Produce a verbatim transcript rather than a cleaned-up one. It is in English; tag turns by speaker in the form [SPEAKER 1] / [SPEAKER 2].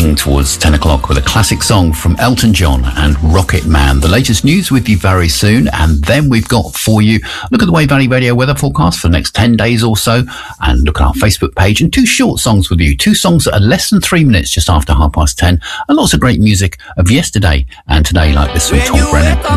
[SPEAKER 1] heading towards ten o'clock with a classic song from Elton John and Rocket Man. The latest news with you very soon, and then we've got for you look at the Wave Valley Radio weather forecast for the next ten days or so, and look at our Facebook page, and two short songs with you, two songs that are less than three minutes just after half past ten, and lots of great music of yesterday and today, like this from Tom Brennan,